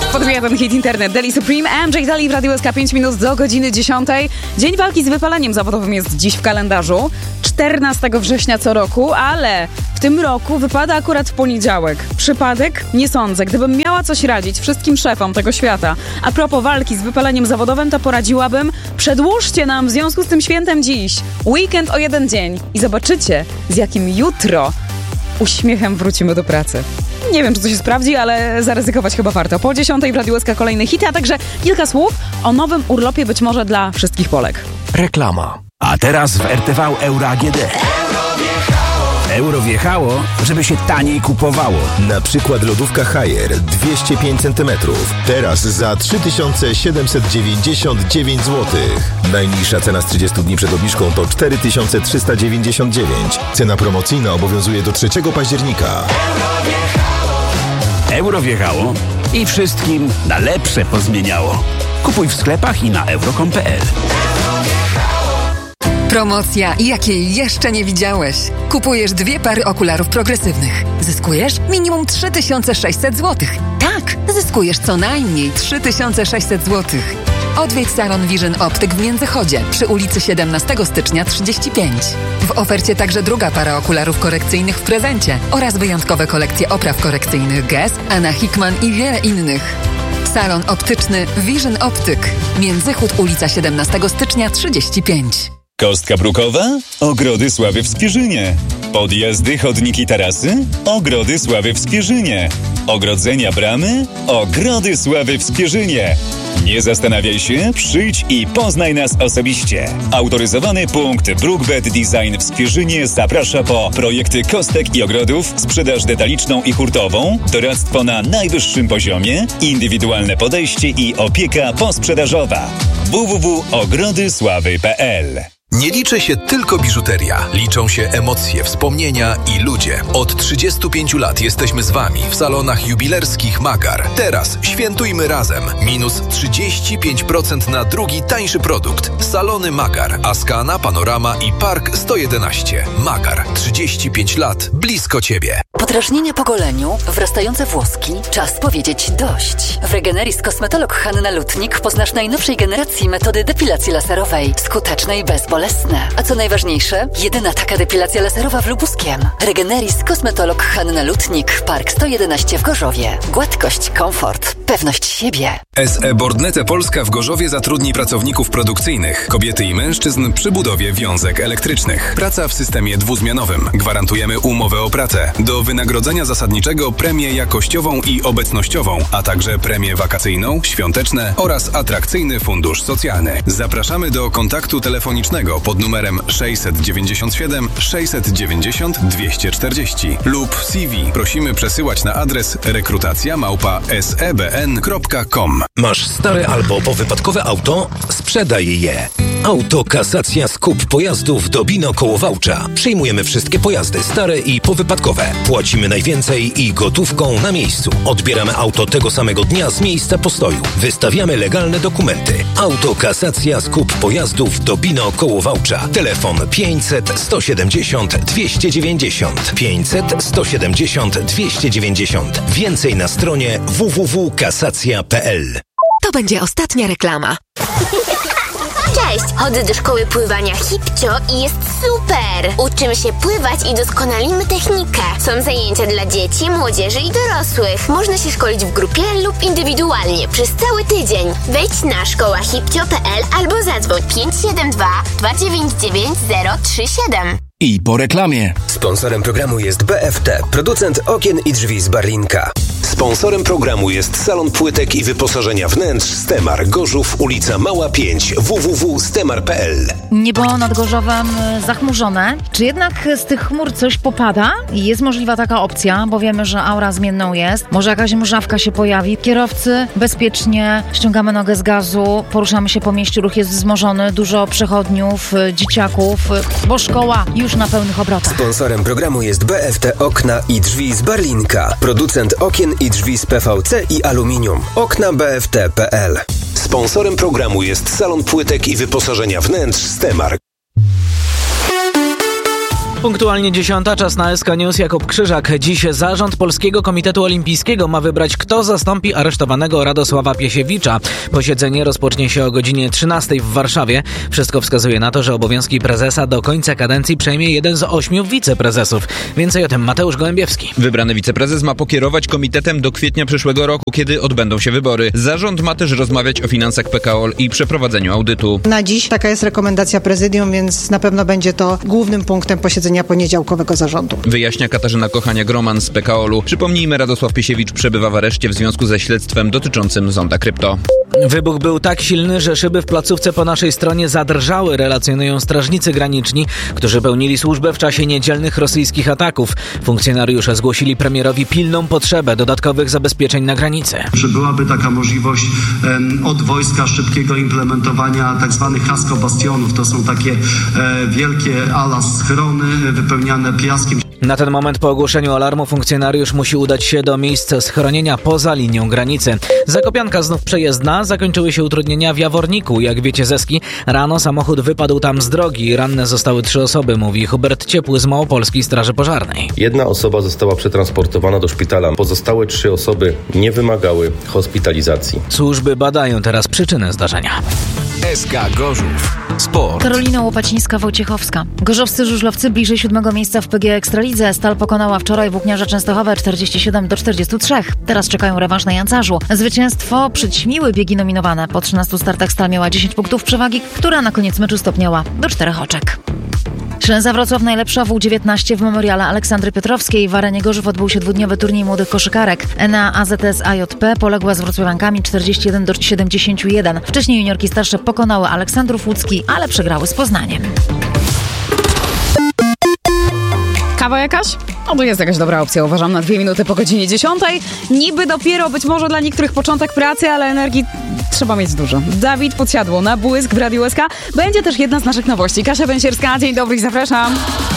Podbija ten hit internet. Deli Supreme, MJ Dali w Radio SK 5 minut do godziny 10. Dzień walki z wypaleniem zawodowym jest dziś w kalendarzu. 14 września co roku, ale w tym roku wypada akurat w poniedziałek. Przypadek? Nie sądzę. Gdybym miała coś radzić wszystkim szefom tego świata a propos walki z wypaleniem zawodowym, to poradziłabym: przedłużcie nam w związku z tym świętem dziś weekend o jeden dzień i zobaczycie, z jakim jutro uśmiechem wrócimy do pracy. Nie wiem, czy to się sprawdzi, ale zaryzykować chyba warto. Po 10 w Radiu SK kolejne hity, a także kilka słów o nowym urlopie być może dla wszystkich Polek. Reklama. A teraz w RTV Euro AGD. Euro wjechało, żeby się taniej kupowało. Na przykład lodówka Haier 205 cm. Teraz za 3799 zł. Najniższa cena z 30 dni przed obniżką to 4399. Cena promocyjna obowiązuje do 3 października. Euro wjechało i wszystkim na lepsze pozmieniało. Kupuj w sklepach i na euro.com.pl. Promocja, jakiej jeszcze nie widziałeś. Kupujesz 2 pary okularów progresywnych. Zyskujesz minimum 3600 zł. Tak, zyskujesz co najmniej 3600 zł. Odwiedź salon Vision Optyk w Międzychodzie przy ulicy 17 stycznia 35. W ofercie także druga para okularów korekcyjnych w prezencie oraz wyjątkowe kolekcje opraw korekcyjnych Guess, Anna Hickman i wiele innych. Salon optyczny Vision Optyk. Międzychód, ulica 17 stycznia 35. Kostka brukowa? Ogrody Sławy w Skwierzynie. Podjazdy, chodniki, tarasy? Ogrody Sławy w Skwierzynie. Ogrodzenia, bramy? Ogrody Sławy w Skwierzynie. Nie zastanawiaj się, przyjdź i poznaj nas osobiście. Autoryzowany punkt Brookbed Design w Skwierzynie zaprasza po projekty kostek i ogrodów, sprzedaż detaliczną i hurtową, doradztwo na najwyższym poziomie, indywidualne podejście i opieka posprzedażowa. www.ogrodysławy.pl. Nie liczy się tylko biżuteria. Liczą się emocje, wspomnienia i ludzie. Od 35 lat jesteśmy z Wami w salonach jubilerskich Magar. Teraz świętujmy razem. Minus 35% na drugi, tańszy produkt. Salony Magar. Askana, Panorama i Park 111. Magar. 35 lat. Blisko Ciebie. Podrażnienia po goleniu, wrastające włoski. Czas powiedzieć dość. W Regeneris kosmetolog Hanna Lutnik poznasz najnowszej generacji metody depilacji laserowej. Skutecznej, bezbolesnej. A co najważniejsze, jedyna taka depilacja laserowa w Lubuskiem. Regeneris kosmetolog Hanna Lutnik, Park 111 w Gorzowie. Gładkość, komfort, pewność siebie. SE Bordnete Polska w Gorzowie zatrudni pracowników produkcyjnych, kobiety i mężczyzn przy budowie wiązek elektrycznych. Praca w systemie dwuzmianowym. Gwarantujemy umowę o pracę. Do wynagrodzenia zasadniczego premię jakościową i obecnościową, a także premię wakacyjną, świąteczne oraz atrakcyjny fundusz socjalny. Zapraszamy do kontaktu telefonicznego pod numerem 697 690 240 lub CV. Prosimy przesyłać na adres rekrutacja@sebn.com. Masz stare albo powypadkowe auto? Sprzedaj je. Autokasacja Skup Pojazdów do Bino koło Wałcza. Przyjmujemy wszystkie pojazdy stare i powypadkowe. Płacimy najwięcej i gotówką na miejscu. Odbieramy auto tego samego dnia z miejsca postoju. Wystawiamy legalne dokumenty. Autokasacja Skup Pojazdów do Bino koło Wałcza. Telefon 500 170 290. 500 170 290. Więcej na stronie www.kasacja.pl. To będzie ostatnia reklama. Cześć! Chodzę do szkoły pływania Hipcio i jest super! Uczymy się pływać i doskonalimy technikę. Są zajęcia dla dzieci, młodzieży i dorosłych. Można się szkolić w grupie lub indywidualnie przez cały tydzień. Wejdź na szkołahipcio.pl albo zadzwoń 572 299 037. I po reklamie. Sponsorem programu jest BFT, producent okien i drzwi z Barlinka. Sponsorem programu jest salon płytek i wyposażenia wnętrz Stemar, Gorzów, ulica Mała 5, www.stemar.pl. Niebo nad Gorzowem zachmurzone. Czy jednak z tych chmur coś popada? Jest możliwa taka opcja, bo wiemy, że aura zmienną jest. Może jakaś mrzawka się pojawi. Kierowcy bezpiecznie ściągamy nogę z gazu, poruszamy się po mieście, ruch jest wzmożony, dużo przechodniów, dzieciaków, bo szkoła już na pełnych obrotach. Sponsorem programu jest BFT Okna i Drzwi z Barlinka, producent okien i drzwi z PVC i aluminium. Okna BFT.pl. Sponsorem programu jest salon płytek i wyposażenia wnętrz Stemar. Punktualnie 10, czas na SK News, Jakub Krzyżak. Dziś zarząd Polskiego Komitetu Olimpijskiego ma wybrać, kto zastąpi aresztowanego Radosława Piesiewicza. Posiedzenie rozpocznie się o godzinie 13 w Warszawie. Wszystko wskazuje na to, że obowiązki prezesa do końca kadencji przejmie jeden z 8 wiceprezesów. Więcej o tym Mateusz Gołębiewski. Wybrany wiceprezes ma pokierować komitetem do kwietnia przyszłego roku, kiedy odbędą się wybory. Zarząd ma też rozmawiać o finansach PKO i przeprowadzeniu audytu. Na dziś taka jest rekomendacja prezydium, więc na pewno będzie to głównym punktem posiedzenia poniedziałkowego zarządu. Wyjaśnia Katarzyna Kochania-Groman z PKO-u. Przypomnijmy, Radosław Piesiewicz przebywa w areszcie w związku ze śledztwem dotyczącym Zonda Krypto. Wybuch był tak silny, że szyby w placówce po naszej stronie zadrżały, relacjonują strażnicy graniczni, którzy pełnili służbę w czasie niedzielnych rosyjskich ataków. Funkcjonariusze zgłosili premierowi pilną potrzebę dodatkowych zabezpieczeń na granicy. Że byłaby taka możliwość od wojska szybkiego implementowania tak zwanych kasko-bastionów. To są takie wielkie ala schrony wypełniane piaskiem. Na ten moment po ogłoszeniu alarmu funkcjonariusz musi udać się do miejsca schronienia poza linią granicy. Zakopianka znów przejezdna, zakończyły się utrudnienia w Jaworniku. Jak wiecie ze Ski, rano samochód wypadł tam z drogi. Ranne zostały 3 osoby, mówi Hubert Ciepły z Małopolskiej Straży Pożarnej. 1 osoba została przetransportowana do szpitala. Pozostałe 3 osoby nie wymagały hospitalizacji. Służby badają teraz przyczynę zdarzenia. SK Gorzów. Sport. Karolina Łopacińska-Wojciechowska. Gorzowscy żużlowcy bliżej 7 miejsca w PGE Ekstralidze. Stal pokonała wczoraj Włókniarza Częstochowa 47-43. Teraz czekają rewanż na Jancarzu. Zwycięstwo przyćmiły biegi nominowane. Po 13 startach Stal miała 10 punktów przewagi, która na koniec meczu stopniała do 4 oczek. Ślęza Wrocław najlepsza w U19 w memoriale Aleksandry Piotrowskiej. W arenie Gorzów odbył się 2-dniowy turniej młodych koszykarek. Enea AZS AJP poległa z wrocławiankami 41-71. Wcześniej juniorki starsze pokonały Aleksandrów Łódzki, ale przegrały z Poznaniem. Kawa jakaś? No to jest jakaś dobra opcja, uważam, na 2 minuty po godzinie 10. Niby dopiero być może dla niektórych początek pracy, ale energii trzeba mieć dużo. Dawid Podsiadło na błysk w Radiu SK. Będzie też jedna z naszych nowości. Kasia Węsierska, dzień dobry, zapraszam.